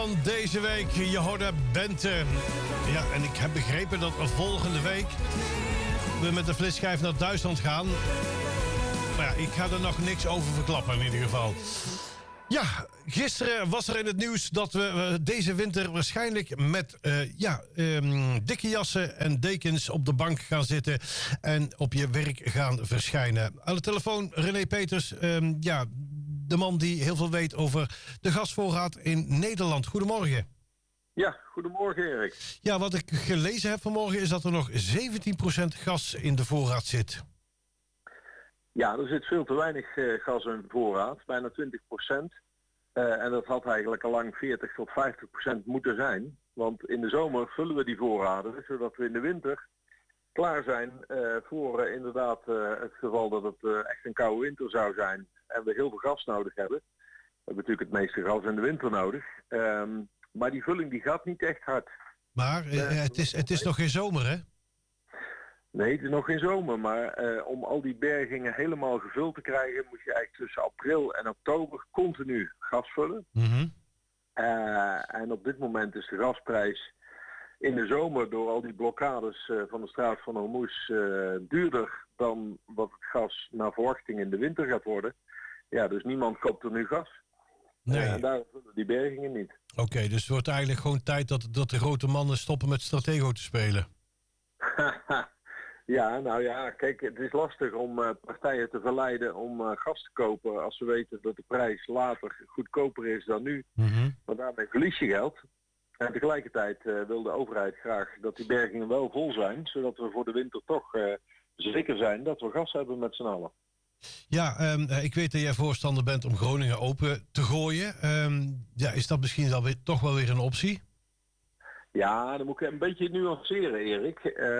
Van deze week, je hoorde Bente. Ja, en ik heb begrepen dat volgende week we met de flitsschijf naar Duitsland gaan. Maar ja, ik ga er nog niks over verklappen in ieder geval. Ja, gisteren was er in het nieuws dat we deze winter waarschijnlijk met dikke jassen en dekens op de bank gaan zitten en op je werk gaan verschijnen. Aan de telefoon René Peters, de man die heel veel weet over de gasvoorraad in Nederland. Goedemorgen. Ja, goedemorgen Erik. Ja, wat ik gelezen heb vanmorgen is dat er nog 17% gas in de voorraad zit. Ja, er zit veel te weinig gas in de voorraad, bijna 20%. En dat had eigenlijk al lang 40 tot 50% moeten zijn. Want in de zomer vullen we die voorraden, zodat we in de winter klaar zijn voor inderdaad het geval dat het echt een koude winter zou zijn. En we heel veel gas nodig hebben. We hebben natuurlijk het meeste gas in de winter nodig. Maar die vulling die gaat niet echt hard. Maar het is nog geen zomer, hè? Nee, het is nog geen zomer, maar om al die bergingen helemaal gevuld te krijgen moet je eigenlijk tussen april en oktober continu gas vullen. Mm-hmm. En op dit moment is de gasprijs in de zomer door al die blokkades van de straat van Hormuz duurder dan wat het gas naar verwachting in de winter gaat worden. Ja, dus niemand koopt er nu gas. Nee. En daar vullen die bergingen niet. Oké, dus het wordt eigenlijk gewoon tijd dat de grote mannen stoppen met Stratego te spelen. Ja, nou ja, kijk, het is lastig om partijen te verleiden om gas te kopen als ze weten dat de prijs later goedkoper is dan nu. Mm-hmm. Want daarmee verlies je geld. En tegelijkertijd wil de overheid graag dat die bergingen wel vol zijn, zodat we voor de winter toch zeker zijn dat we gas hebben met z'n allen. Ja, ik weet dat jij voorstander bent om Groningen open te gooien. Is dat misschien toch wel weer een optie? Ja, dan moet ik een beetje nuanceren, Erik.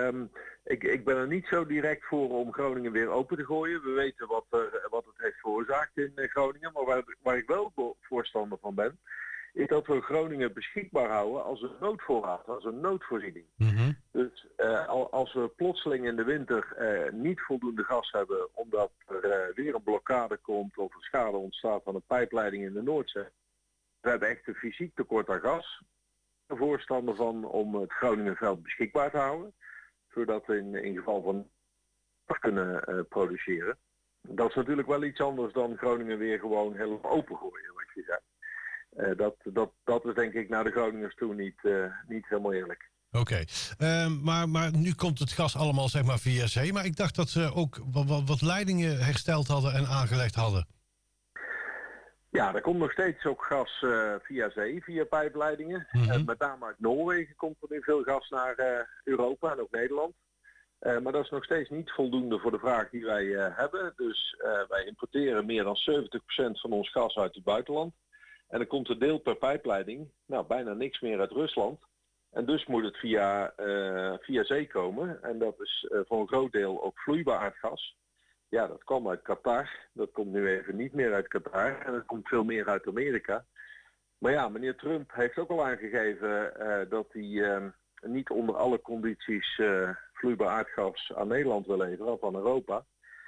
Ik ben er niet zo direct voor om Groningen weer open te gooien. We weten wat het heeft veroorzaakt in Groningen. Maar waar ik wel voorstander van ben, is dat we Groningen beschikbaar houden als een noodvoorraad, als een noodvoorziening. Mm-hmm. Dus als we plotseling in de winter niet voldoende gas hebben, omdat er weer een blokkade komt of een schade ontstaat van een pijpleiding in de Noordzee. We hebben echt een fysiek tekort aan gas. Voorstander van om het Groningenveld beschikbaar te houden, zodat we in geval van kunnen produceren. Dat is natuurlijk wel iets anders dan Groningen weer gewoon helemaal open gooien, wat je zei. Dat is denk ik naar de Groningers toe niet helemaal eerlijk. Oké. Maar nu komt het gas allemaal zeg maar via zee, maar ik dacht dat ze ook wat leidingen hersteld hadden en aangelegd hadden. Ja, er komt nog steeds ook gas via zee, via pijpleidingen. Mm-hmm. Met name uit Noorwegen komt er nu veel gas naar Europa en ook Nederland. Maar dat is nog steeds niet voldoende voor de vraag die wij hebben. Dus wij importeren meer dan 70% van ons gas uit het buitenland. En er komt een deel per pijpleiding, nou bijna niks meer uit Rusland. En dus moet het via zee komen. En dat is voor een groot deel ook vloeibaar aardgas. Ja, dat kwam uit Qatar. Dat komt nu even niet meer uit Qatar. En dat komt veel meer uit Amerika. Maar ja, meneer Trump heeft ook al aangegeven dat hij niet onder alle condities vloeibaar aardgas aan Nederland wil leveren, of aan Europa.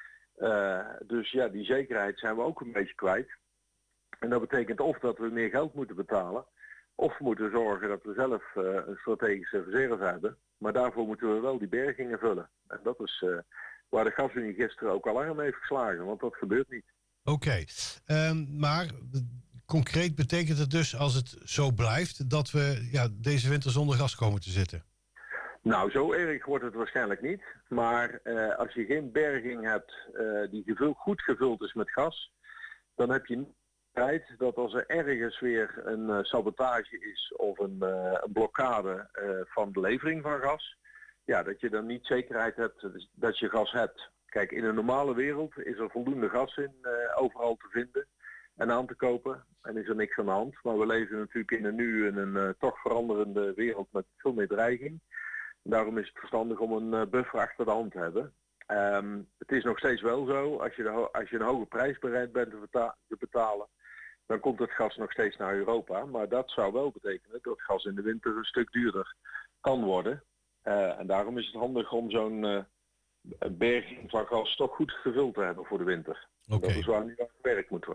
Dus ja, die zekerheid zijn we ook een beetje kwijt. En dat betekent of dat we meer geld moeten betalen, of we moeten zorgen dat we zelf een strategische reserve hebben. Maar daarvoor moeten we wel die bergingen vullen. En dat is waar de gasunie gisteren ook alarm heeft geslagen, want dat gebeurt niet. Oké, maar concreet betekent het dus, als het zo blijft, dat we deze winter zonder gas komen te zitten? Nou, zo erg wordt het waarschijnlijk niet. Maar als je geen berging hebt die goed gevuld is met gas, dan heb je niet tijd dat als er ergens weer een sabotage is of een blokkade van de levering van gas, ja, dat je dan niet zekerheid hebt dat je gas hebt. Kijk, in een normale wereld is er voldoende gas overal te vinden en aan te kopen en is er niks aan de hand. Maar we leven natuurlijk nu in een toch veranderende wereld met veel meer dreiging. Daarom is het verstandig om een buffer achter de hand te hebben. Het is nog steeds wel zo, als je een hoge prijs bereid bent te betalen, dan komt het gas nog steeds naar Europa. Maar dat zou wel betekenen dat gas in de winter een stuk duurder kan worden. En daarom is het handig om zo'n berging van gas toch goed gevuld te hebben voor de winter. Okay. Dat is waar nu aan gewerkt moet worden.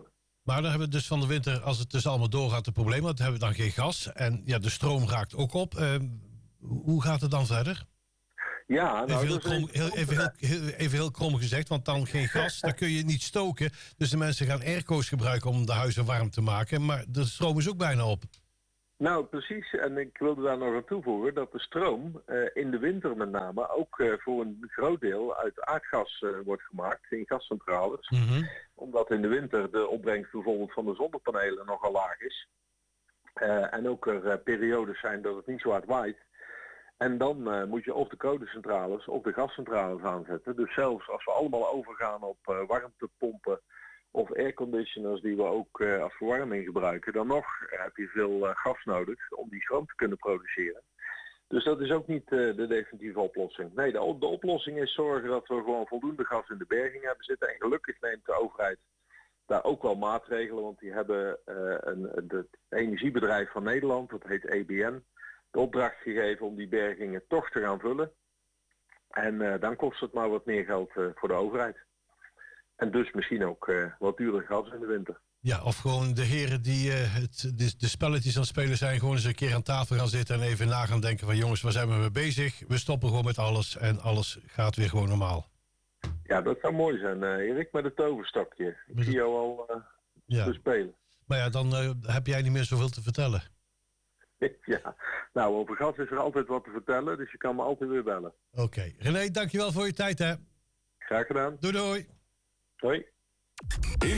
Maar dan hebben we dus van de winter, als het dus allemaal doorgaat, het probleem. Want dan hebben we dan geen gas. En ja, de stroom raakt ook op. Hoe gaat het dan verder? Ja, nou, Even heel krom gezegd, want dan geen gas, dan kun je niet stoken. Dus de mensen gaan airco's gebruiken om de huizen warm te maken. Maar de stroom is ook bijna op. Nou, precies. En ik wilde daar nog aan toevoegen dat de stroom in de winter met name ook voor een groot deel uit aardgas wordt gemaakt in gascentrales. Mm-hmm. Omdat in de winter de opbrengst bijvoorbeeld van de zonnepanelen nogal laag is. En ook er periodes zijn dat het niet zo hard waait. En dan moet je of de kolencentrales of de gascentrales aanzetten. Dus zelfs als we allemaal overgaan op warmtepompen of airconditioners die we ook als verwarming gebruiken, dan nog heb je veel gas nodig om die stroom te kunnen produceren. Dus dat is ook niet de definitieve oplossing. Nee, de oplossing is zorgen dat we gewoon voldoende gas in de berging hebben zitten. En gelukkig neemt de overheid daar ook wel maatregelen, want die hebben het energiebedrijf van Nederland, dat heet EBN, de opdracht gegeven om die bergingen toch te gaan vullen. En dan kost het maar wat meer geld voor de overheid. En dus misschien ook wat duurder gas in de winter. Ja, of gewoon de heren die de spelletjes aan het spelen zijn, gewoon eens een keer aan tafel gaan zitten en even na gaan denken van jongens, waar zijn we mee bezig? We stoppen gewoon met alles en alles gaat weer gewoon normaal. Ja, dat zou mooi zijn. Erik, met het toverstokje. Ik zie jou al spelen. Maar ja, dan heb jij niet meer zoveel te vertellen. Ja, nou over gas is er altijd wat te vertellen, dus je kan me altijd weer bellen. Oké. René, dankjewel voor je tijd hè. Graag gedaan. Doei doei. Hoi.